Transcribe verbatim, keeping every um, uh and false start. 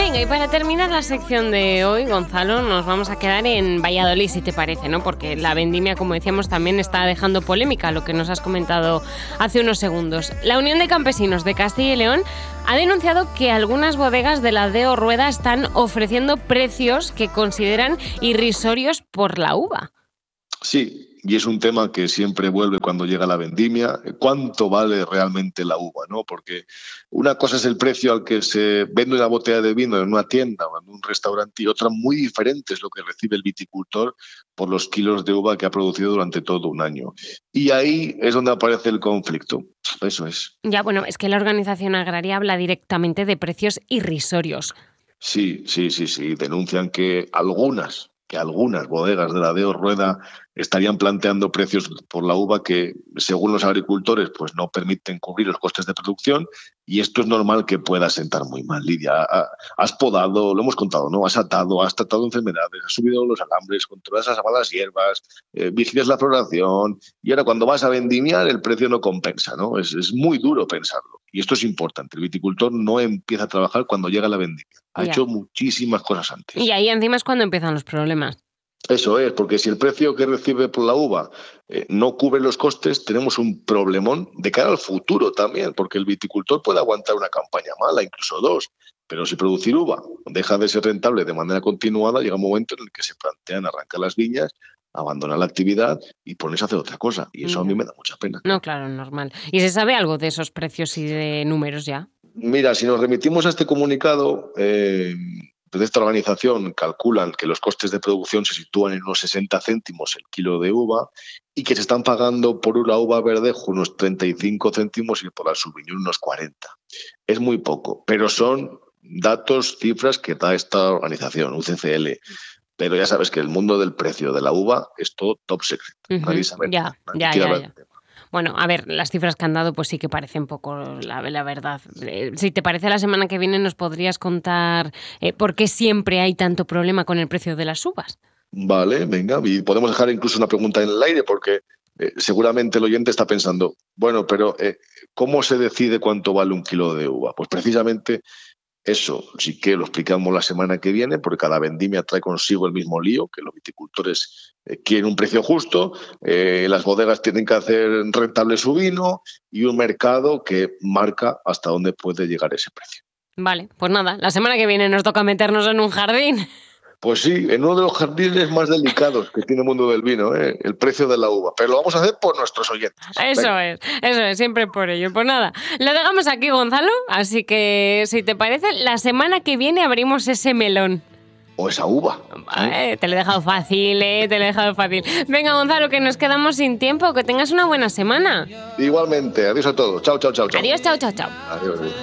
Venga, y para terminar la sección de hoy, Gonzalo, nos vamos a quedar en Valladolid, si te parece, ¿no? Porque la vendimia, como decíamos, también está dejando polémica, lo que nos has comentado hace unos segundos. La Unión de Campesinos de Castilla y León ha denunciado que algunas bodegas de la D O Rueda están ofreciendo precios que consideran irrisorios por la uva. Sí, y es un tema que siempre vuelve cuando llega la vendimia. ¿Cuánto vale realmente la uva, no? Porque una cosa es el precio al que se vende una botella de vino en una tienda o en un restaurante, y otra muy diferente es lo que recibe el viticultor por los kilos de uva que ha producido durante todo un año. Y ahí es donde aparece el conflicto. Eso es. Ya, bueno, es que la organización agraria habla directamente de precios irrisorios. Sí, sí, sí, sí. Denuncian que algunas... que algunas bodegas de la D O Rueda estarían planteando precios por la uva que, según los agricultores, pues no permiten cubrir los costes de producción, y esto es normal que pueda sentar muy mal. Lidia, has podado, lo hemos contado, ¿no? Has atado, has tratado enfermedades, has subido los alambres, controlas esas malas hierbas, eh, vigilas la floración, y ahora cuando vas a vendimiar el precio no compensa, ¿no? Es, es muy duro pensarlo. Y esto es importante. El viticultor no empieza a trabajar cuando llega la vendimia. Ha Ya. hecho muchísimas cosas antes. Y ahí encima es cuando empiezan los problemas. Eso es, porque si el precio que recibe por la uva eh, no cubre los costes, tenemos un problemón de cara al futuro también, porque el viticultor puede aguantar una campaña mala, incluso dos, pero si producir uva deja de ser rentable de manera continuada, llega un momento en el que se plantean arrancar las viñas, abandonar la actividad y ponerse a hacer otra cosa. Y eso a mí me da mucha pena. No, claro, normal. ¿Y se sabe algo de esos precios y de números ya? Mira, si nos remitimos a este comunicado, eh, desde esta organización calculan que los costes de producción se sitúan en unos sesenta céntimos el kilo de uva y que se están pagando por una uva verdejo unos treinta y cinco céntimos y por la Sauvignon unos cuarenta. Es muy poco, pero son datos, cifras que da esta organización, U C C L. Pero ya sabes que el mundo del precio de la uva es todo top secret. Uh-huh. Nadie sabe. Ya, Nadie ya, quiere ya, hablar. ya. Bueno, a ver, las cifras que han dado pues sí que parecen poco, la, la verdad. Eh, si te parece, la semana que viene nos podrías contar eh, por qué siempre hay tanto problema con el precio de las uvas. Vale, venga, y podemos dejar incluso una pregunta en el aire, porque eh, seguramente el oyente está pensando, bueno, pero eh, ¿cómo se decide cuánto vale un kilo de uva? Pues precisamente eso sí que lo explicamos la semana que viene, porque cada vendimia trae consigo el mismo lío, que los viticultores eh, quieren un precio justo, eh, las bodegas tienen que hacer rentable su vino y un mercado que marca hasta dónde puede llegar ese precio. Vale, pues nada, la semana que viene nos toca meternos en un jardín. Pues sí, en uno de los jardines más delicados que tiene el mundo del vino, ¿eh? El precio de la uva. Pero lo vamos a hacer por nuestros oyentes. Eso Venga. es, eso es, siempre por ello. Pues nada, lo dejamos aquí, Gonzalo, así que si te parece, la semana que viene abrimos ese melón. O esa uva. Eh, te lo he dejado fácil, eh, te lo he dejado fácil. Venga, Gonzalo, que nos quedamos sin tiempo, que tengas una buena semana. Igualmente, adiós a todos. Chao, chao, chao, chao. Adiós, chao, chao, chao. Adiós.